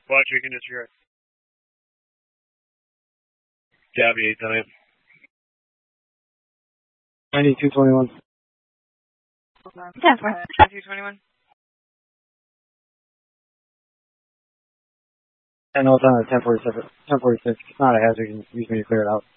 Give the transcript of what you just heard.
Watch, we can disregard. Gabby, 8 time. 9221. 9221. 10 time at 1046. It's not a hazard. You can use me to clear it out.